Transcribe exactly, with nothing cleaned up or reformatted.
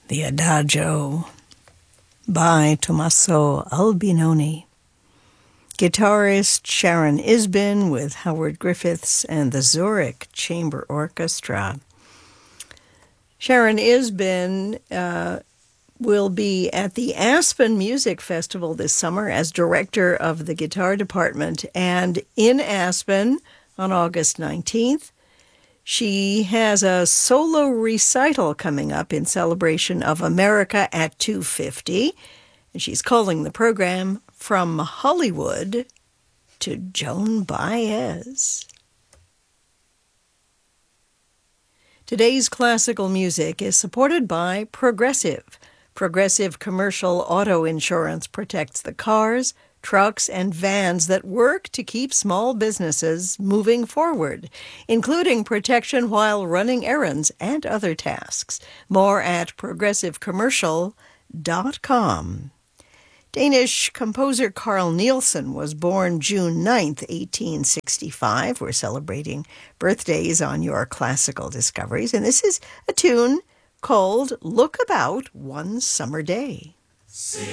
The Adagio by Tommaso Albinoni. Guitarist Sharon Isbin with Howard Griffiths and the Zurich Chamber Orchestra. Sharon Isbin uh, will be at the Aspen Music Festival this summer as director of the guitar department, and in Aspen on August nineteenth, she has a solo recital coming up in celebration of America at two fifty, and she's calling the program From Hollywood to Joan Baez. Today's classical music is supported by Progressive. Progressive Commercial Auto Insurance protects the cars, trucks, and vans that work to keep small businesses moving forward, including protection while running errands and other tasks. More at progressive commercial dot com. Danish composer Carl Nielsen was born June ninth, eighteen sixty-five. We're celebrating birthdays on your classical discoveries, and this is a tune called Look About One Summer Day.